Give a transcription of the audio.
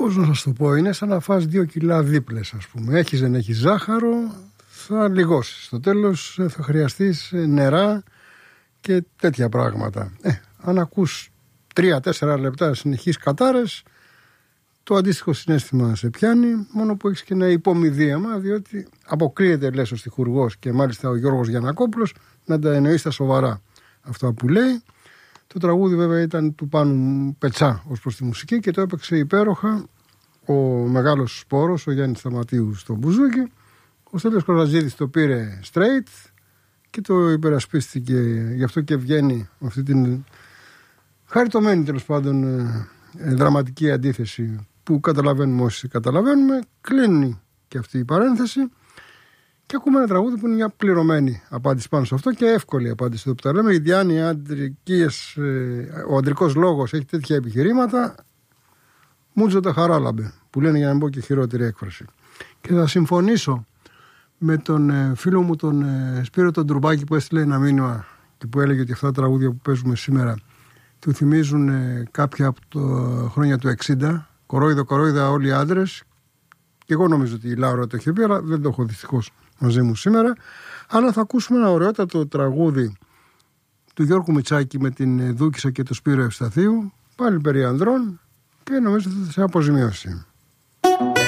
Πώς να σας το πω, είναι σαν να φας 2 κιλά δίπλες, ας πούμε. Έχεις, δεν έχεις ζάχαρο, θα λιγώσεις. Στο τέλος θα χρειαστείς νερά και τέτοια πράγματα. Αν ακούς 3-4 λεπτά συνεχείς κατάρες, το αντίστοιχο συναίσθημα σε πιάνει, μόνο που έχεις και ένα υπομηδίαμα, διότι αποκλείεται, λες ο στιχουργός και μάλιστα ο Γιώργος Γιαννακόπουλος, να τα εννοεί στα σοβαρά αυτά που λέει. Το τραγούδι βέβαια ήταν του Πάνου Πετσά ως προς τη μουσική και το έπαιξε υπέροχα ο μεγάλος σπόρος, ο Γιάννης Σταματίου στο μπουζούκι. Ο Στέλιος Κορατζίδης το πήρε straight και το υπερασπίστηκε, γι' αυτό και βγαίνει αυτή την χαριτωμένη τέλος πάντων δραματική αντίθεση που καταλαβαίνουμε όσοι καταλαβαίνουμε. Κλείνει και αυτή η παρένθεση και ακούμε ένα τραγούδι που είναι μια πληρωμένη απάντηση πάνω σε αυτό και εύκολη απάντηση εδώ που τα λέμε. Γιατί αν ο αντρικός λόγος έχει τέτοια επιχειρήματα, μούτζο τα χαράλαμπε, που λένε, για να μην πω και χειρότερη έκφραση. Και θα συμφωνήσω με τον φίλο μου τον Σπύρο τον Τρουμπάκη που έστειλε ένα μήνυμα και που έλεγε ότι αυτά τα τραγούδια που παίζουμε σήμερα του θυμίζουν κάποια από τα χρόνια του 60. Κορόιδα όλοι οι άντρες. Και εγώ νομίζω ότι η Λάουρα το είχε πει, αλλά δεν το έχω δυστυχώς μαζί μου σήμερα. Αλλά θα ακούσουμε ένα ωραιότατο τραγούδι του Γιώργου Μητσάκη με την Δούκισσα και το Σπύρο Ευσταθίου, πάλι περί ανδρών, και νομίζω ότι θα σε αποζημιώσει.